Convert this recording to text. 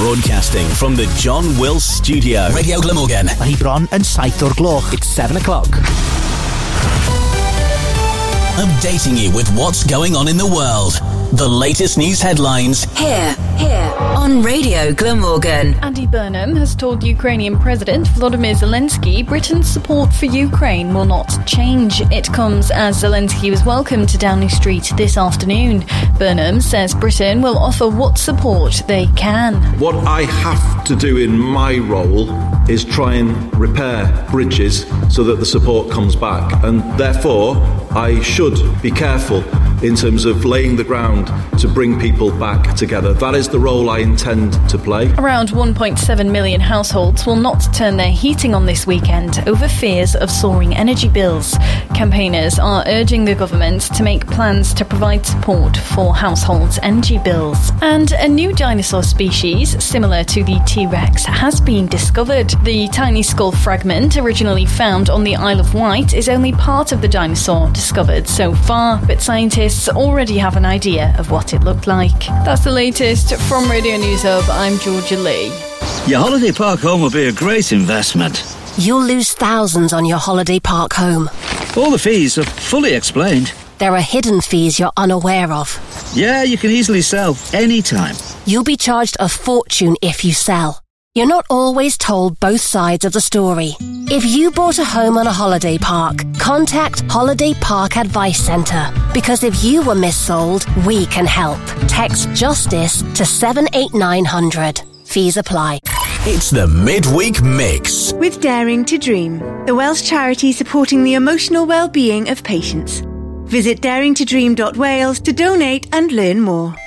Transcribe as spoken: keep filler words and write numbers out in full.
Broadcasting from the John Wills Studio. Radio Glamorgan. Mae hi bron yn saith o'r gloch. It's seven o'clock. Updating you with what's going on in the world. The latest news headlines. Here, here, on Radio Glamorgan. Andy Burnham has told Ukrainian President Volodymyr Zelensky Britain's support for Ukraine will not change. It comes as Zelensky was welcomed to Downing Street this afternoon. Burnham says Britain will offer what support they can. What I have to do in my role is try and repair bridges so that the support comes back, and therefore I should be careful in terms of laying the ground to bring people back together. That is the role I intend to play. Around one point seven million households will not turn their heating on this weekend over fears of soaring energy bills. Campaigners are urging the government to make plans to provide support for households' energy bills. And a new dinosaur species, similar to the T-Rex, has been discovered. The tiny skull fragment, originally found on the Isle of Wight, is only part of the dinosaur discovered so far, but scientists already have an idea of what it looked like. That's the latest from Radio News Hub. I'm Georgia Lee. Your holiday park home will be a great investment. You'll lose thousands on your holiday park home. All the fees are fully explained. There are hidden fees you're unaware of. Yeah, you can easily sell anytime. You'll be charged a fortune if you sell. You're not always told both sides of the story. If you bought a home on a holiday park, contact Holiday Park Advice Centre. Because if you were missold, we can help. Text JUSTICE to seven eight nine hundred. Fees apply. It's the Midweek Mix. With Daring to Dream, the Welsh charity supporting the emotional well-being of patients. Visit daring to dream dot wales to donate and learn more.